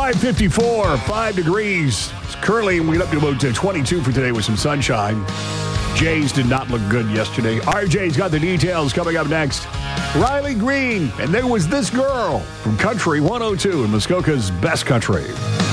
5:54, 5 degrees. It's currently, we get up to about 22 for today with some sunshine. Jays did not look good yesterday. RJ's got the details coming up next. Riley Green, and there was this girl from Country 102 in Muskoka's Best Country.